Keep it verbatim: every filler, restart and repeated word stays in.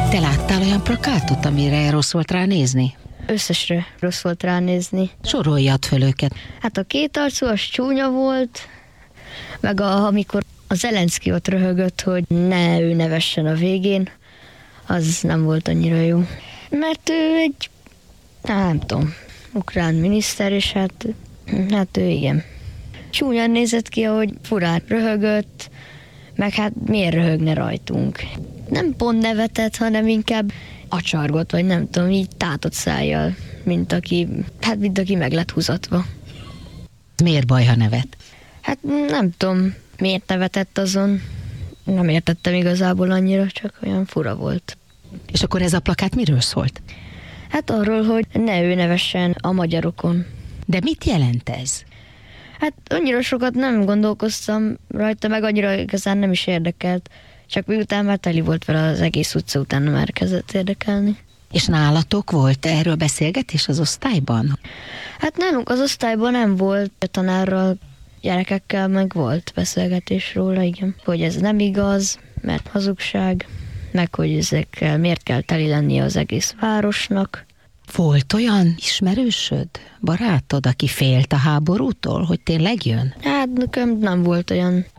Te láttál olyan plakátot, amire rossz volt ránézni? Összesre rossz volt ránézni. Soroljad föl őket. Hát a kétarcú, az csúnya volt, meg a, amikor a Zelenszky ott röhögött, hogy ne ő nevessen a végén, az nem volt annyira jó. Mert ő egy, nem tudom, ukrán miniszter, és hát, hát ő igen. Csúnyán nézett ki, ahogy furán röhögött, meg hát miért röhögne rajtunk. Nem pont nevetett, hanem inkább acsargott, vagy nem tudom, így tátott szájjal, mint aki, hát mint aki meg lett húzatva. Miért baj, ha nevet? Hát nem tudom, miért nevetett azon. Nem értettem igazából annyira, csak olyan fura volt. És akkor ez a plakát miről szólt? Hát arról, hogy ne ő nevessen a magyarokon. De mit jelent ez? Hát annyira sokat nem gondolkoztam rajta, meg annyira igazán nem is érdekelt. Csak miután már teli volt vele az egész utca, utána már kezdett érdekelni. És nálatok volt erről beszélgetés az osztályban? Hát nálunk az osztályban nem volt, a tanárral, gyerekekkel meg volt beszélgetés róla, igen. Hogy ez nem igaz, mert hazugság, meg hogy ezekkel miért kell teli lennie az egész városnak. Volt olyan ismerősöd, barátod, aki félt a háborútól, hogy tényleg jön? Hát nekem nem volt olyan